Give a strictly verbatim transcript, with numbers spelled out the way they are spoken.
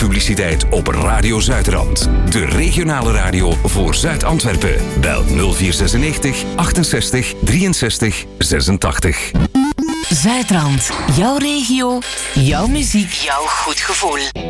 publiciteit op Radio Zuidrand. De regionale radio voor Zuid-Antwerpen. Bel nul vier zesennegentig achtenzestig drieënzestig zesentachtig. Zuidrand. Jouw regio, jouw muziek, jouw goed gevoel.